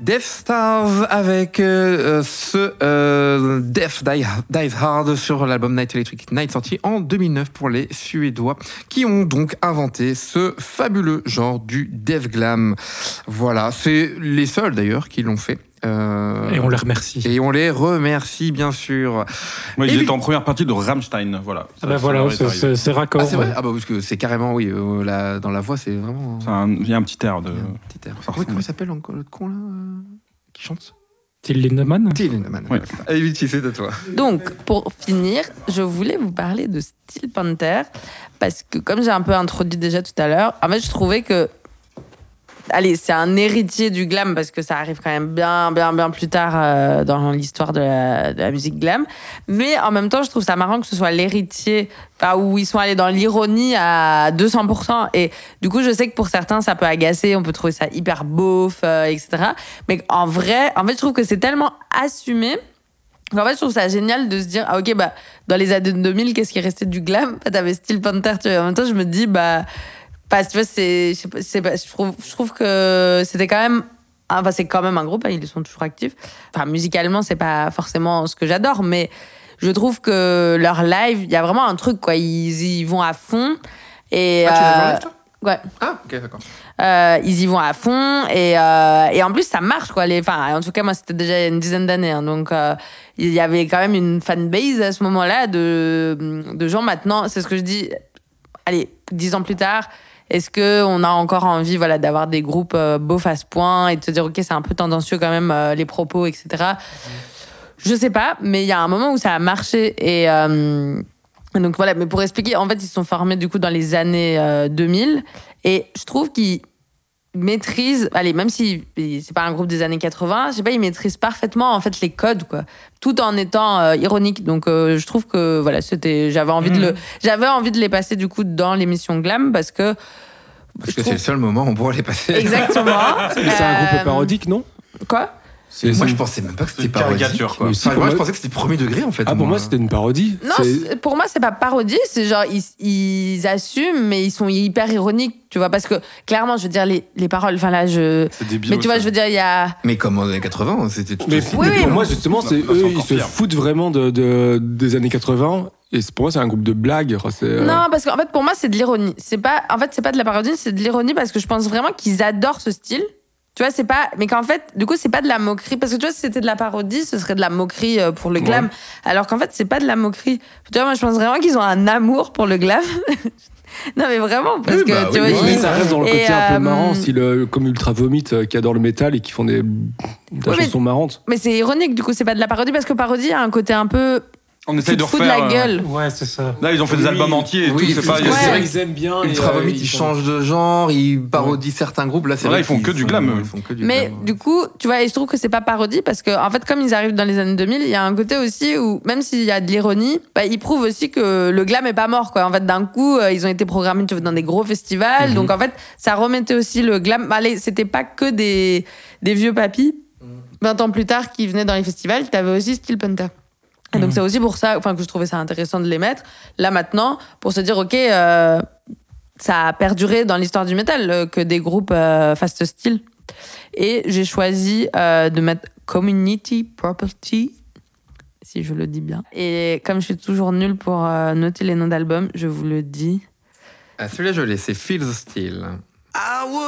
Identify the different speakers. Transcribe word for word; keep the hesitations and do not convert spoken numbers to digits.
Speaker 1: Death Stars avec euh, ce euh, Death Die, Dies Hard sur l'album Night Electric Night sorti en deux mille neuf pour les Suédois qui ont donc inventé ce fabuleux genre du Death Glam. Voilà, c'est les seuls d'ailleurs qui l'ont fait.
Speaker 2: Euh, et on les remercie.
Speaker 1: Et on les remercie, bien sûr.
Speaker 3: Moi, ils étaient en première partie de Rammstein, voilà.
Speaker 2: Ah bah voilà, c'est, c'est, c'est raccord.
Speaker 1: Ah, c'est vrai. Ah bah parce que c'est carrément, oui, euh, la, dans la voix, c'est vraiment...
Speaker 3: Il y a un petit air de...
Speaker 1: Un petit air. Oui, comment il s'appelle encore l'autre con, là, euh, qui chante
Speaker 2: Till Lindemann.
Speaker 1: Till Lindemann, oui. Allez, Vichy, c'est à toi.
Speaker 4: Donc, pour finir, je voulais vous parler de Steel Panther, parce que comme j'ai un peu introduit déjà tout à l'heure, en fait, je trouvais que allez, c'est un héritier du glam parce que ça arrive quand même bien, bien, bien plus tard euh, dans l'histoire de la, de la musique glam. Mais en même temps, je trouve ça marrant que ce soit l'héritier, enfin, où ils sont allés dans l'ironie à deux cents pour cent. Et du coup, je sais que pour certains, ça peut agacer, on peut trouver ça hyper beauf, euh, et cetera. Mais en vrai, en fait, je trouve que c'est tellement assumé. En fait, je trouve ça génial de se dire, ah ok, bah, dans les années deux mille, qu'est-ce qui restait du glam? T'avais Steel Panther, tu vois. En même temps, je me dis, bah, parce tu vois, c'est, je, sais pas, c'est pas, je, trouve, je trouve que c'était quand même, enfin, c'est quand même un groupe, hein, ils sont toujours actifs. Enfin, musicalement, c'est pas forcément ce que j'adore, mais je trouve que leur live, il y a vraiment un truc, quoi. Ils y vont à fond. Et,
Speaker 1: ah, tu
Speaker 4: euh,
Speaker 1: l'as vu en live, toi ?
Speaker 4: Ouais.
Speaker 1: Ah, ok, d'accord.
Speaker 4: Euh, ils y vont à fond et, euh, et en plus ça marche quoi. Les, enfin, en tout cas moi c'était déjà il y a une dizaine d'années hein, donc euh, il y avait quand même une fanbase à ce moment-là de, de gens maintenant. C'est ce que je dis. Allez, dix ans plus tard, est-ce que on a encore envie voilà d'avoir des groupes euh, beaufs à ce point et de se dire ok c'est un peu tendancieux quand même euh, les propos et cetera. Mmh. Je sais pas, mais il y a un moment où ça a marché et euh, donc voilà, mais pour expliquer, en fait, ils se sont formés du coup dans les années euh, deux mille et je trouve qu'ils maîtrisent, allez, même si c'est pas un groupe des années quatre-vingts, je sais pas, ils maîtrisent parfaitement en fait les codes quoi, tout en étant euh, ironique. Donc euh, je trouve que voilà, c'était, j'avais envie mmh. de le, j'avais envie de les passer du coup dans l'émission Glam parce que
Speaker 1: parce que trouve... c'est le seul moment où on pourra les passer.
Speaker 4: Exactement.
Speaker 2: c'est euh... un groupe parodique, non?
Speaker 4: Quoi?
Speaker 1: C'est, moi, je pensais même pas que c'était parodique.
Speaker 3: Caricature, quoi.
Speaker 1: Enfin, moi, je pensais que c'était premier degré, en fait.
Speaker 2: Ah, pour moi, moi c'était une parodie.
Speaker 4: Non, c'est... pour moi, c'est pas parodie. C'est genre, ils, ils assument, mais ils sont hyper ironiques, tu vois. Parce que, clairement, je veux dire, les, les paroles, enfin là, je.
Speaker 3: C'est débile.
Speaker 4: Mais tu vois, je veux dire, il y a.
Speaker 1: Mais comme en années quatre-vingts, c'était tout.
Speaker 2: Mais,
Speaker 1: aussi...
Speaker 2: oui,
Speaker 4: mais
Speaker 2: pour
Speaker 4: oui,
Speaker 2: moi, justement, c'est
Speaker 3: non,
Speaker 2: eux,
Speaker 3: c'est
Speaker 2: ils se
Speaker 3: pire.
Speaker 2: foutent vraiment de, de, des années quatre-vingts. Et pour moi, c'est un groupe de blagues. C'est, euh...
Speaker 4: Non, parce qu'en fait, pour moi, c'est de l'ironie. C'est pas, en fait, c'est pas de la parodie, c'est de l'ironie parce que je pense vraiment qu'ils adorent ce style. Tu vois, c'est pas, mais qu'en fait, du coup, c'est pas de la moquerie. Parce que tu vois, si c'était de la parodie, ce serait de la moquerie pour le glam. Ouais. Alors qu'en fait, c'est pas de la moquerie. Tu vois, moi, je pense vraiment qu'ils ont un amour pour le glam. Non, mais vraiment, parce oui, que
Speaker 1: bah,
Speaker 4: tu
Speaker 1: oui,
Speaker 4: vois,
Speaker 2: oui,
Speaker 4: ils...
Speaker 2: ça reste dans le côté
Speaker 4: et,
Speaker 2: un peu
Speaker 4: euh...
Speaker 2: marrant, style euh, comme Ultra Vomit euh, qui adore le métal et qui font des, des oui, chansons
Speaker 4: mais,
Speaker 2: marrantes.
Speaker 4: Mais c'est ironique, du coup, c'est pas de la parodie parce que parodie a un côté un peu.
Speaker 3: On essaye de
Speaker 4: refaire.
Speaker 3: refaire.
Speaker 4: De la gueule.
Speaker 2: Euh... Ouais, c'est ça.
Speaker 3: Là, ils ont fait
Speaker 2: oui,
Speaker 3: des albums entiers et
Speaker 1: oui,
Speaker 3: tout. C'est pas.
Speaker 4: Ouais.
Speaker 2: C'est vrai qu'ils aiment bien.
Speaker 1: Ultra Vomit,
Speaker 2: euh,
Speaker 1: ils changent de genre, ils parodient ouais. certains groupes. Là, c'est
Speaker 3: là,
Speaker 1: vrai
Speaker 3: ils font que du glam.
Speaker 1: Ils font que du
Speaker 4: mais
Speaker 1: glam.
Speaker 4: Du coup, tu vois, et je trouve que c'est pas parodie parce que, en fait, comme ils arrivent dans les années deux mille, il y a un côté aussi où, même s'il y a de l'ironie, bah, ils prouvent aussi que le glam est pas mort, quoi. En fait, d'un coup, ils ont été programmés tu vois, dans des gros festivals. Mm-hmm. Donc, en fait, ça remettait aussi le glam. Allez, c'était pas que des, des vieux papis, vingt ans plus tard, qui venaient dans les festivals. T'avais aussi Steel Panther. Et donc, mmh. c'est aussi pour ça enfin, que je trouvais ça intéressant de les mettre. Là, maintenant, pour se dire, OK, euh, ça a perduré dans l'histoire du métal euh, que des groupes euh, fassent ce style. Et j'ai choisi euh, de mettre Community Property, si je le dis bien. Et comme je suis toujours nulle pour euh, noter les noms d'albums, je vous le dis.
Speaker 1: Ah, celui-là, je l'ai, c'est Feel the Steel.